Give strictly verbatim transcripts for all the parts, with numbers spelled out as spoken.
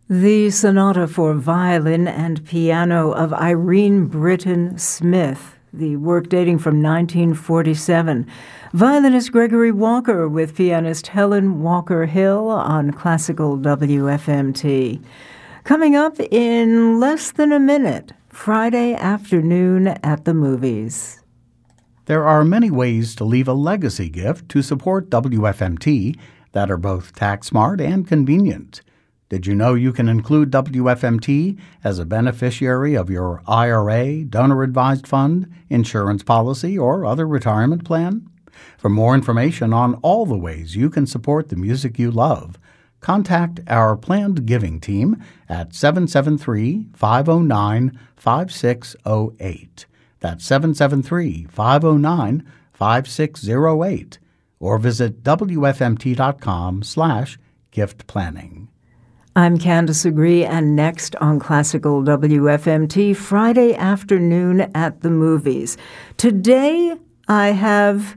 The Sonata for Violin and Piano of Irene Britton Smith, the work dating from nineteen forty-seven. Violinist Gregory Walker with pianist Helen Walker-Hill on Classical W F M T. Coming up in less than a minute, Friday afternoon at the movies. There are many ways to leave a legacy gift to support W F M T that are both tax-smart and convenient. Did you know you can include W F M T as a beneficiary of your I R A, donor-advised fund, insurance policy, or other retirement plan? For more information on all the ways you can support the music you love, contact our planned giving team at seven seven three, five zero nine, five six zero eight. That's seven seven three, five zero nine, five six zero eight. Or visit W F M T dot com slash gift planning. I'm Candace Agree, and next on Classical W F M T, Friday afternoon at the movies. Today, I have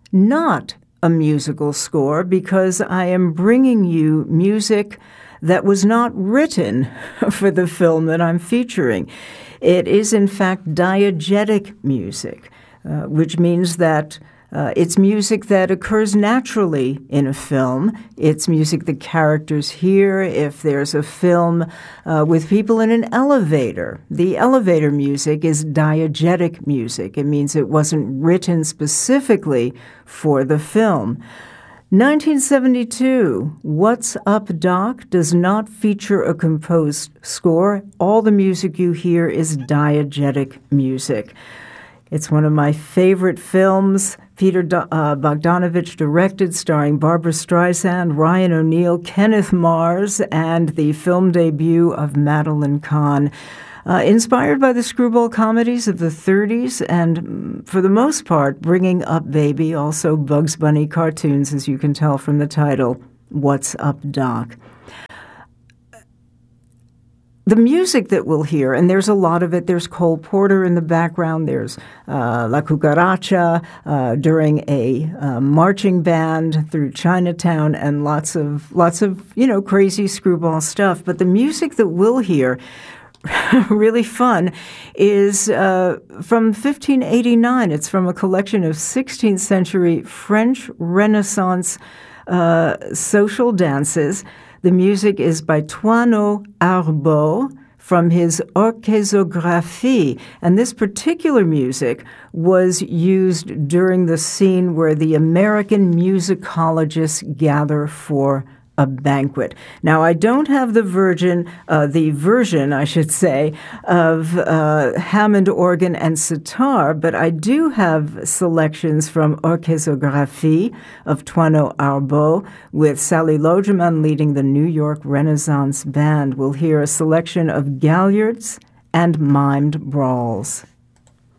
not a musical score because I am bringing you music that was not written for the film that I'm featuring. It is, in fact, diegetic music, uh, which means that Uh, it's music that occurs naturally in a film. It's music the characters hear if there's a film uh, with people in an elevator. The elevator music is diegetic music. It means it wasn't written specifically for the film. nineteen seventy-two, What's Up, Doc? Does not feature a composed score. All the music you hear is diegetic music. It's one of my favorite films. Peter uh, Bogdanovich directed, starring Barbra Streisand, Ryan O'Neal, Kenneth Mars, and the film debut of Madeline Kahn. Uh, inspired by the screwball comedies of the thirties, and for the most part, bringing up Baby, also Bugs Bunny cartoons, as you can tell from the title, What's Up, Doc? The music that we'll hear, and there's a lot of it, there's Cole Porter in the background, there's uh, La Cucaracha uh, during a uh, marching band through Chinatown, and lots of, lots of, you know, crazy screwball stuff. But the music that we'll hear, really fun, is uh, from fifteen eighty-nine. It's from a collection of sixteenth century French Renaissance uh, social dances. The music is by Toineau Arbeau from his Orchésographie, and this particular music was used during the scene where the American musicologists gather for a banquet. Now, I don't have the version, uh, the version, I should say, of uh, Hammond organ and sitar, but I do have selections from Orchésographie of Toineau Arbeau with Sally Logeman leading the New York Renaissance Band. We'll hear a selection of Galliards and mimed brawls.